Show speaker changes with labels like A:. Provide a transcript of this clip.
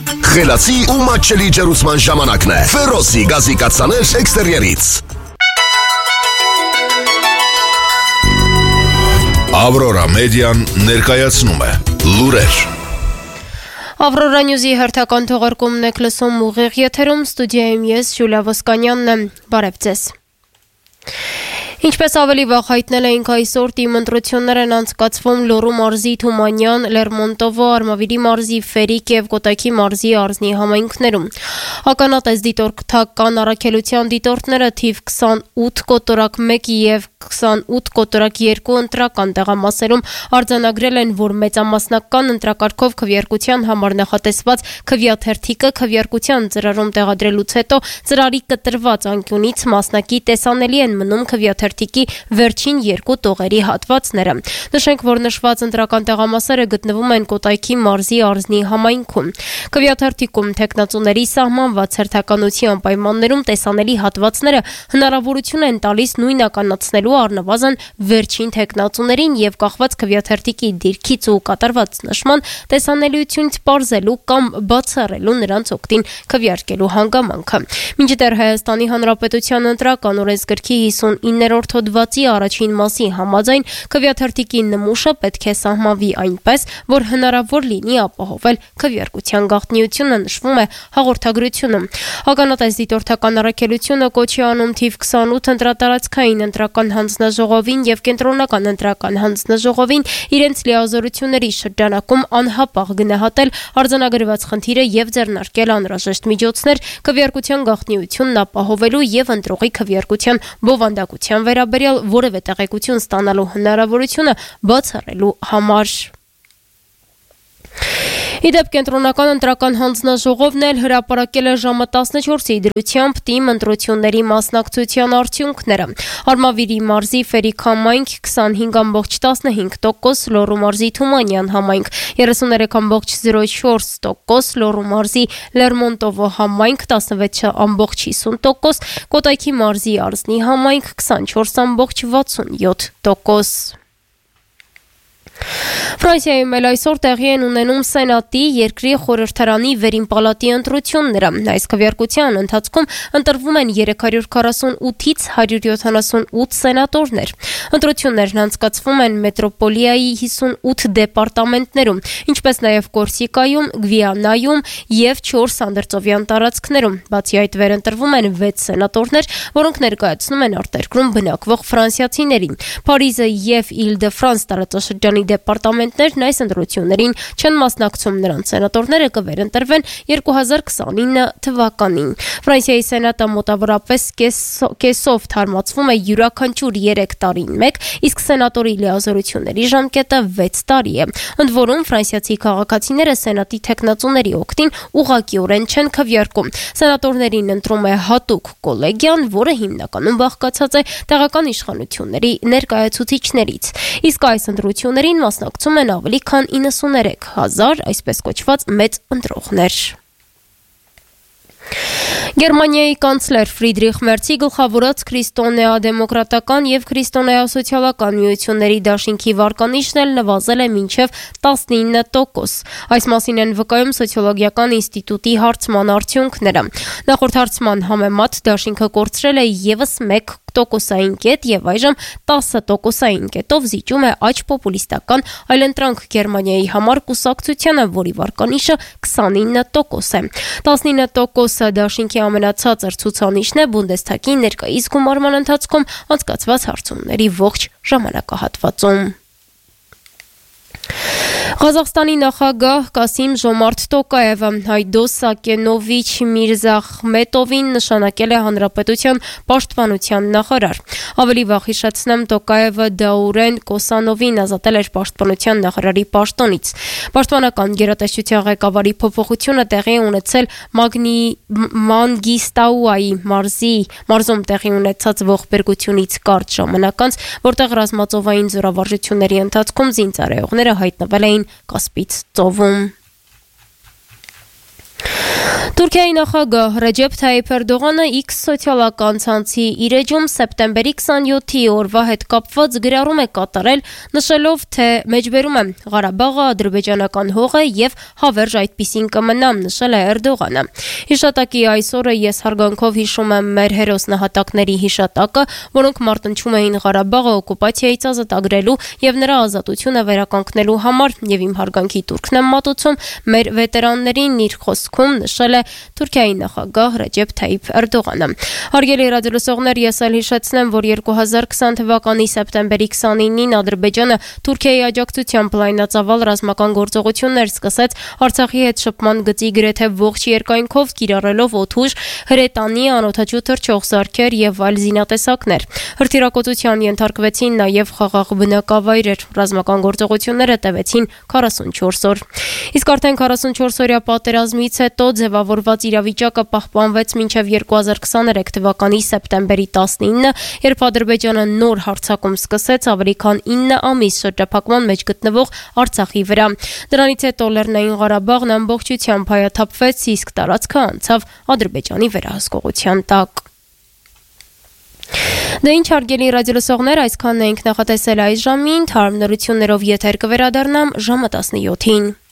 A: Խելացի ու մատչելի ջերուցման ժամանակն է։ Ֆերոսի գազի կաթսաներ էքստերիերից։ Ավրորա մեդիան ներկայացնում է լուրեր։
B: Ավրորա նյուզի հերթական թողարկումն եք լսում ուղիղ եթերում, ստուդիայում ես Ժուլիա Ոսկանյանն եմ, բարև ձեզ։ Ինչպես ավելի վաղ հայտնել էինք այսօր թիմ ընտրություններ են անցկացվում Լոռու մարզի Թումանյան, Լերմոնտովո, Արմավիրի մարզի Ֆերիկ եւ Կոտայքի մարզի Արզնի համայնքներում։ Ականատես դիտորդական առաքելության դիտորդները թիվ 28 կոտորակ 1 եւ 28 կոտորակ 2 ընտրական տեղամասերում արձանագրել են, որ մեծամասնական ընտրակարգով քվեարկության համար նախատեսված քվեաթերթիկը քվեարկության ծրարում տեղադրելուց հետո ծրարի կտրված անկյունից մասնակի տեսանելի են մնում քվեաթերթիկի վերջին 2 տողերի հատվածները։ Նշենք, որ նշված ընտրական տեղամասերը գտնվում են Կոտայքի մարզի Արզնի համայնքում։ Քվեաթերթիկում տեխնացուների սահմանված հերթականության պայմաններում տեսանելի հատվածները հնարավորություն են տալիս նույնականացնելու առնվազն վերջին տեխնացուներին եւ կախված քվեաթերթիկի դիրքից ու կատարված նշման տեսանելիությունից պարզելու կամ բացառելու նրանց օգտին քվեարկելու հանգամանքը։ Մինչդեռ Հայաստանի Հանրապետության ընտրական օրենսգրքի 59-րդ հոդվածի առաջին մասի համաձայն քվեաթերթիկի նմուշը պետք է սահմանվի այնպես, որ հնարավոր լինի ապահովել քվեարկության գաղտնիությունը, նշվում է հաղորդագրությունում։ Ականատես դիտորդական առաքելությունը կոչ է անում թիվ 28 ընտրատարածքային ընտրական հանձնաժողովին եւ կենտրոնական ընտրական հանձնաժողովին իրենց լիազորությունների շրջանակում անհապաղ գնահատել արձանագրված խնդիրը եւ ձեռնարկել անհրաժեշտ միջոցներ քվեարկության գաղտնիությունն ապահովելու եւ ընտրողի քվեարկության բովանդակության վերաբերյալ որևէ տեղեկություն ստանալու հնարավորությունը բացառելու համար։ Իդեպ կենտրոնական ընտրական հանձնաժողովն էլ հրապարակել է ժամը 14-ի դրությամբ թիմ ընտրությունների մասնակցության արդյունքները։ Արմավիրի մարզի Ֆերիկ համայնք 25.15%, Լոռու մարզի Թումանյան համայնք 33.04%, Լոռու մարզի Լերմոնտովո համայնք 16.50%, Կոտայքի մարզի Արզնի համայնք 24.67%։ Ֆրանսիայում էլ այսօր տեղի են ունենում Սենատի երկրի խորհրդարանի վերին պալատի ընտրությունները։ Այս քվեարկության ընթացքում ընտրվում են 348-ից 178 սենատորներ։ Ընտրություններն անցկացվում են մետրոպոլիայի 58 դեպարտամենտներում, ինչպես նաև Կորսիկայում, Գվիանայում եւ 4 անդրծովյան տարածքներում։ Բացի այդ վերընտրվում են 6 սենատորներ, որոնք ներկայացնում են արտերկրում բնակվող ֆրանսիացիներին։ Փարիզը եւ Իլ-դե-Ֆրանս տարածաշրջանի դեպարտամենտներն այս ընտրություններին չեն մասնակցում, նրանց սենատորները կվերընտրվեն 2029 թվականին։ Ֆրանսիայի սենատը մոտավորապես կեսով թարմացվում է յուրաքանչյուր 3 տարին մեկ, իսկ սենատորի լիազորությունների ժամկետը 6 տարի է։ Ընդ որում ֆրանսիացի քաղաքացիները սենատի տեխնացուների օգտին ուղղակիորեն չեն քվեարկում։ Սենատորներին ընտրում է հատուկ կոլեգիան, որը հիմնականում բաղկացած է տեղական իշխանությունների ներկայացուցիչներից։ Իսկ այս ընտրություններին մասնակցում են ավելի քան 93,000 այսպես կոչված մեծ ընտրողներ։ Գերմանիայի կանցլեր Ֆրիդրիխ Մերցի գլխավորած քրիստոնեա-դեմոկրատական եւ քրիստոնեա-սոցիալական միությունների դաշինքի վարկանիշն էլ նվազել է մինչև 19%։ Այս մասին են վկայում սոցիոլոգիական ինստիտուտի հարցման արդյունքները։ Նախորդ հարցման համեմատ դաշինքը կորցրել է եւս 1%-ային կետ եւ այժմ 10%-ային կետով զիջում է աջ պոպուլիստական այլընտրանք Գերմանիայի համար կուսակցությանը, որի վարկանիշը 29% է։ 19% դաշինքի ամենացածր ցուցանիշն է Բունդեսթագի ներկայիս գումարման ընթացքում անցկացված հարցումների ողջ ժամանակահատվածում։ Ղազախստանի նախագահ Կասիմ Ժոմարթ Տոկաևը Հայդոս Սակենովիչ Միրզախմետովին նշանակել է հանրապետության պաշտպանության նախարար։ Ավելի վաղ հիշեցնեմ, Տոկաևը Դաուրեն Կոսանովին ազատել էր պաշտպանության նախարարի պաշտոնից։ Պաշտպանական գերատեսչության ղեկավարի փոփոխությունը տեղի է ունեցել Մանգիստաուայի մարզում տեղի ունեցած ողբերգությունից կարճ ժամանակ անց, որտեղ ռազմածովային զորավարժությունների ընթացքում զինծառայողները հայտնվել էին Կասպից ծովում։ Թուրքիայի նախագահ Ռեջեփ Թայիփ Էրդողանը X սոցիալական ցանցի իր էջում սեպտեմբերի 27-ի օրվա հետ կապված գրառում է կատարել, նշելով, թե մեջբերում է Ղարաբաղը ադրբեջանական հող է եւ հավերժ այդպիսին կմնա, նշել է Էրդողանը։ Հիշատակի այսօրը ես հարգանքով հիշում եմ մեր հերոս նահատակների հիշատակը, որոնք մարտնչում էին Ղարաբաղը օկուպացիայից ազատագրելու եւ նրա ազատությունը վերականգնելու համար, եւ իմ հարգանքի տուրքն եմ մատուցում մեր վետերաններին իր խոսքում, նշել է Թուրքիայի նախագահ Ռեջեփ Թայիփ Էրդողանը։ Հարգելի ռադիոլսողներ, ես էլ հիշեցնեմ, որ 2020 թվականի սեպտեմբերի 29-ին Ադրբեջանը Թուրքիայի աջակցությամբ լայնածավալ ռազմական գործողություններ սկսեց Արցախի հետ շփման գծի գրեթե ողջ երկայնքով, կիրառելով օդուժ, հրետանի, անօդաչու թռչող սարքեր եւ այլ զինատեսակներ։ Հրթիռակոծության ենթարկվեցին նաեւ խաղաղ բնակավայրեր։ Ռազմական գործողությունները տևեցին 44 օր։ Իսկ արդեն 44-օրյա պատերազմից հետո ձևավորված իրավիճակը պահպանվեց մինչև 2023 թվականի սեպտեմբերի 19-ը, երբ Ադրբեջանը նոր հարձակում սկսեց ավելի քան 9 ամիս շրջափակման մեջ գտնվող Արցախի վրա։ Դրանից հետո Լեռնային Ղարաբաղն ամբողջությամբ հայաթափվեց, իսկ տարածքը անցավ Ադրբեջանի վերահսկողության տակ։ Դե ինչ հարգելի ռադիոլսողներ, այսքանն էինք նախատեսել այս ժամին, թարմ նորություններով եթեր կվերադառնամ ժամը 17-ին։